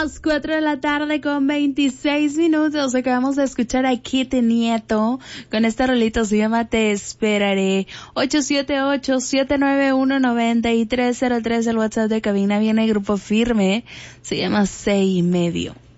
las 4 de la tarde con 26 minutos. Acabamos de escuchar a Kit Nieto con esta rolita, se llama Te Esperaré. 878-791-9303, el WhatsApp de cabina. Viene el Grupo Firme, se llama 6 y medio.